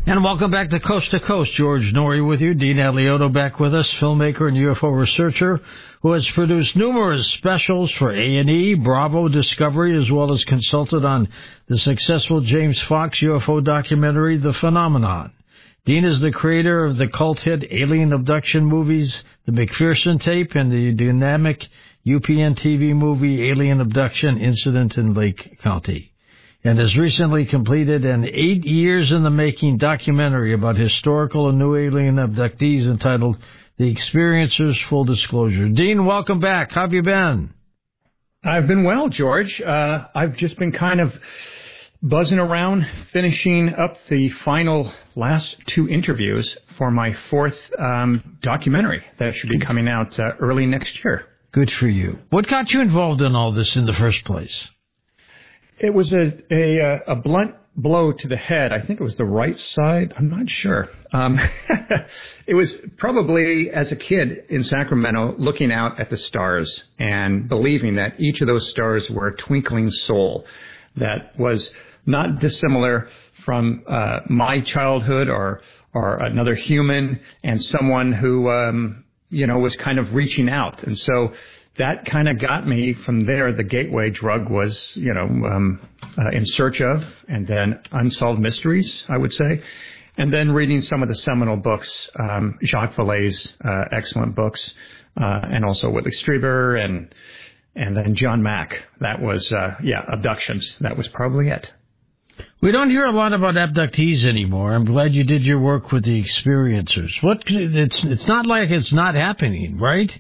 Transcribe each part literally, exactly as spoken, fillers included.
And welcome back to Coast to Coast. George Noory with you. Dean Alioto back with us, filmmaker and U F O researcher who has produced numerous specials for A and E, Bravo, Discovery, as well as consulted on the successful James Fox U F O documentary, The Phenomenon. Dean is the creator of the cult hit alien abduction movies, The McPherson Tape, and the dynamic U P N T V movie Alien Abduction Incident in Lake County, and has recently completed an eight years in the making documentary about historical and new alien abductees entitled The Experiencers Full Disclosure. Dean, welcome back. How have you been? I've been well, George. Uh, I've just been kind of buzzing around, finishing up the final last two interviews for my fourth um, documentary that should be coming out uh, early next year. Good for you. What got you involved in all this in the first place? It was a, a a blunt blow to the head. I think it was the right side. I'm not sure. Um, it was probably as a kid in Sacramento looking out at the stars and believing that each of those stars were a twinkling soul that was not dissimilar from uh, my childhood or or another human and someone who um, you know was kind of reaching out. And so that kind of got me from there. The gateway drug was, you know, um, uh, In Search Of, and then Unsolved Mysteries, I would say. And then reading some of the seminal books, um, Jacques Vallée's uh, excellent books, uh, and also Whitley Strieber and and then John Mack. That was, uh, yeah, abductions. That was probably it. We don't hear a lot about abductees anymore. I'm glad you did your work with the experiencers. What? It's it's not like it's not happening, right?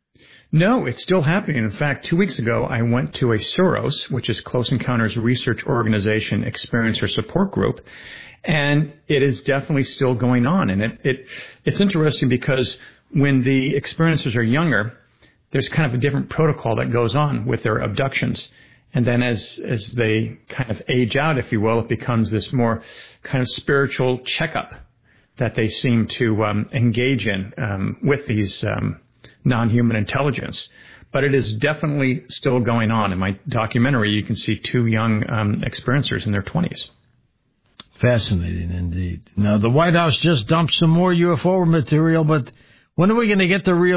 No, it's still happening. In fact, two weeks ago, I went to a SUROS, which is Close Encounters Research Organization Experiencer Support Group, and it is definitely still going on. And it, it it's interesting because when the experiencers are younger, there's kind of a different protocol that goes on with their abductions. And then as as they kind of age out, if you will, it becomes this more kind of spiritual checkup that they seem to um, engage in um, with these um non-human intelligence. But it is definitely still going on. In my documentary, you can see two young um, experiencers in their twenties. Fascinating indeed. Now, the White House just dumped some more U F O material, but when are we going to get the real